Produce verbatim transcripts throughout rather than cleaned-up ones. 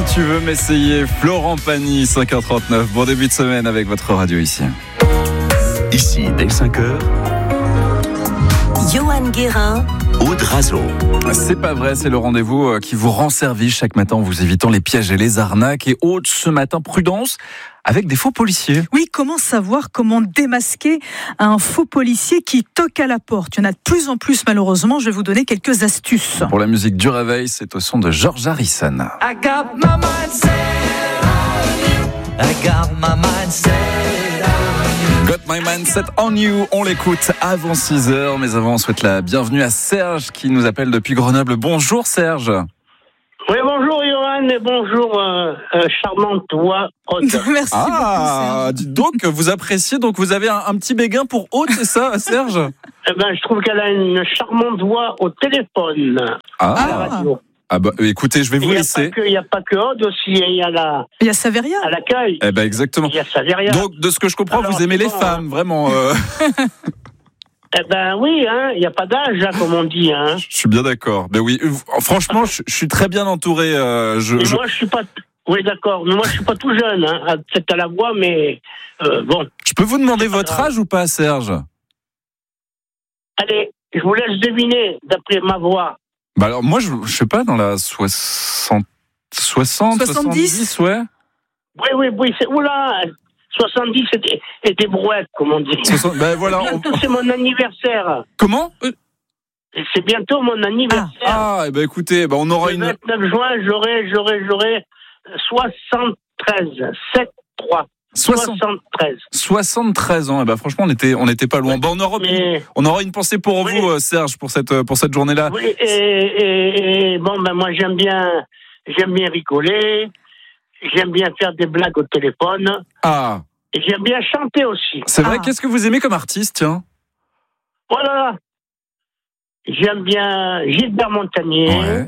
Si tu veux m'essayer, Florent Pagny, cinq heures trente-neuf. Bon début de semaine avec votre radio ici. Ici, dès cinq heures, Johan Guérin, Aude Razo. C'est pas vrai, c'est le rendez-vous qui vous rend service chaque matin en vous évitant les pièges et les arnaques. Et Aude, ce matin, prudence avec des faux policiers. Oui, comment savoir, comment démasquer un faux policier qui toque à la porte? Il y en a de plus en plus, malheureusement. Je vais vous donner quelques astuces. Pour la musique du réveil, c'est au son de George Harrison. I got my mind set on you. I got my mind set on you. Got my mindset on you. On l'écoute avant six heures. Mais avant, on souhaite la bienvenue à Serge qui nous appelle depuis Grenoble. Bonjour Serge. Oui, bonjour Johan et bonjour euh, euh, charmante voix Aude. Merci Ah, beaucoup, dites donc, vous appréciez, donc vous avez un, un petit béguin pour Aude, c'est ça Serge? Eh ben, je trouve qu'elle a une charmante voix au téléphone, Ah. à la radio. Ah bah écoutez, je vais vous laisser. Il n'y a pas que Aude aussi, il y a la, Il y a Saveria. à l'accueil. Eh ben exactement. Il y a Saveria. Donc de ce que je comprends, Alors, vous aimez les bon, femmes, vraiment. euh, Eh ben oui, hein, il n'y a pas d'âge, hein, comme on dit. Hein. Je suis bien d'accord. Ben oui, euh, franchement, je, je suis très bien entouré. Euh, je, Et je- moi, je suis pas. Oui, d'accord. Mais moi, je suis pas tout jeune, hein, peut-être à la voix, mais euh, bon. je peux vous demander votre âge ou pas, Serge? Allez, je vous laisse deviner d'après ma voix. Bah alors moi, je, je sais pas, dans la soixante, soixante, soixante-dix soixante-dix, ouais. Oui, oui, oui, c'est. Oula soixante-dix et des, et des brouettes, comme on dit. soixante, ben voilà. on- Bientôt, c'est mon anniversaire. Comment? Et c'est bientôt mon anniversaire. Ah, eh ben écoutez, ben on aura Le une. vingt-neuf juin, j'aurai, j'aurai, j'aurai soixante-treize. sept trois. soixante, soixante-treize. soixante-treize ans. Eh ben franchement, on était, on était pas loin. Ben on aura, Mais, on aura une pensée pour Oui. vous, euh, Serge, pour cette, pour cette journée-là. oui, et, et, et bon, ben, moi, j'aime bien, j'aime bien rigoler. J'aime bien faire des blagues au téléphone. Ah, Et j'aime bien chanter aussi. c'est vrai. Ah. Qu'est-ce que vous aimez comme artiste, tiens? Voilà. J'aime bien Gilbert Montagnier. Ouais.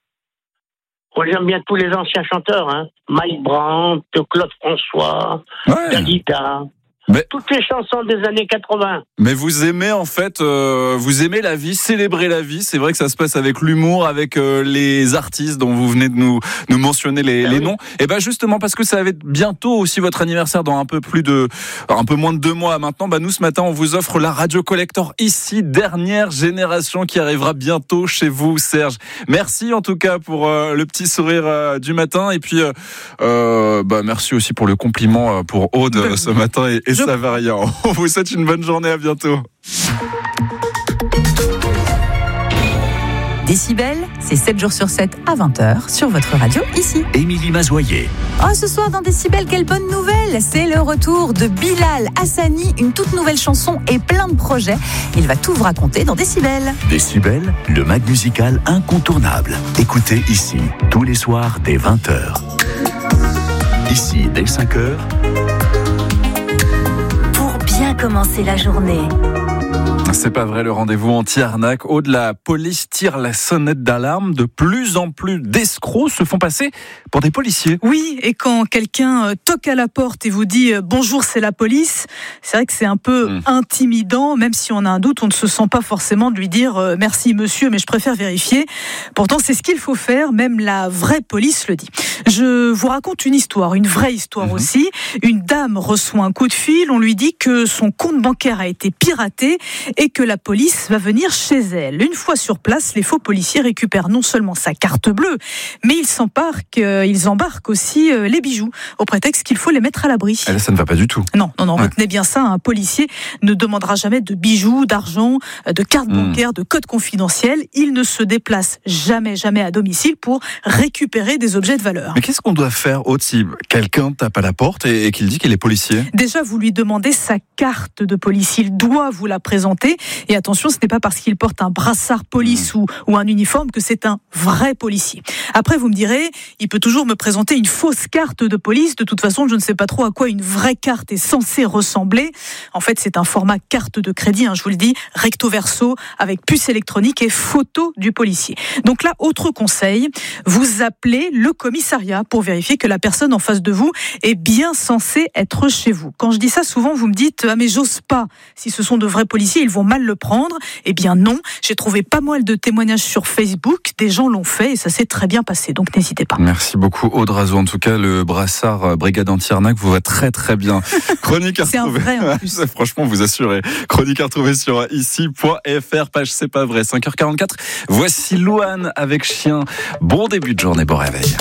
Moi, j'aime bien tous les anciens chanteurs, hein. Mike Brandt, Claude François, Ouais. Dalida. Mais- Toutes les chansons des années quatre-vingts. Mais vous aimez en fait, euh, vous aimez la vie, célébrer la vie. C'est vrai que ça se passe avec l'humour, avec euh, les artistes dont vous venez de nous nous mentionner les, Ah les oui. noms. Et ben justement parce que ça va être bientôt aussi votre anniversaire dans un peu plus de, un peu moins de deux mois maintenant. Bah nous ce matin on vous offre la Radio Collector ici, dernière génération qui arrivera bientôt chez vous, Serge. Merci en tout cas pour euh, le petit sourire euh, du matin et puis euh, euh, bah merci aussi pour le compliment euh, pour Aude euh, ce matin et, et Je- Saveria. On vous souhaite une bonne journée, à bientôt. Décibel, c'est sept jours sur sept à vingt heures sur votre radio ici. Émilie Mazoyer. Oh, ce soir dans Décibel, quelle bonne nouvelle! C'est le retour de Bilal Hassani, une toute nouvelle chanson et plein de projets. Il va tout vous raconter dans Décibel. Décibel, le mag musical incontournable. Écoutez ici, tous les soirs dès vingt heures. Ici, dès cinq heures, Pour bien commencer la journée. C'est pas vrai, le rendez-vous anti-arnaque. Au-delà, la police tire la sonnette d'alarme. De plus en plus d'escrocs se font passer pour des policiers. Oui, et quand quelqu'un euh, toque à la porte et vous dit euh, bonjour, c'est la police, c'est vrai que c'est un peu Mmh. intimidant, même si on a un doute, on ne se sent pas forcément de lui dire euh, merci monsieur, mais je préfère vérifier. Pourtant, c'est ce qu'il faut faire, même la vraie police le dit. Je vous raconte une histoire, une vraie histoire Mmh. aussi. Une dame reçoit un coup de fil, on lui dit que son compte bancaire a été piraté et que la police va venir chez elle. Une fois sur place, les faux policiers récupèrent non seulement sa carte bleue, mais ils s'embarquent, euh, ils embarquent aussi euh, les bijoux, au prétexte qu'il faut les mettre à l'abri. Et là, ça ne va pas du tout. Non, non, non, Ouais. retenez bien ça, un policier ne demandera jamais de bijoux, d'argent, euh, de cartes Mmh. bancaires, de codes confidentiels. Il ne se déplace jamais, jamais à domicile pour récupérer des objets de valeur. Mais qu'est-ce qu'on doit faire, Aude, si quelqu'un tape à la porte et, et qu'il dit qu'il est policier? Déjà, vous lui demandez sa carte de police. Il doit vous la présenter. Et attention, ce n'est pas parce qu'il porte un brassard police ou, ou un uniforme que c'est un vrai policier. Après, vous me direz, il peut toujours me présenter une fausse carte de police. De toute façon, je ne sais pas trop à quoi une vraie carte est censée ressembler. En fait, c'est un format carte de crédit, hein, je vous le dis, recto verso, avec puce électronique et photo du policier. Donc là, autre conseil, vous appelez le commissariat pour vérifier que la personne en face de vous est bien censée être chez vous. Quand je dis ça, souvent, vous me dites « Ah mais j'ose pas ». Si ce sont de vrais policiers, ils vont vont mal le prendre. Eh bien non, j'ai trouvé pas mal de témoignages sur Facebook, des gens l'ont fait et ça s'est très bien passé, donc n'hésitez pas. Merci beaucoup Aude Razou, en tout cas le brassard Brigade Anti-Arnaque vous va très très bien. Chronique à C'est retrouver. un vrai en plus. Franchement vous assurez. Chronique à retrouver sur ici point f r, page C'est pas vrai, cinq heures quarante-quatre. Voici Louane avec Chien. Bon début de journée, bon réveil.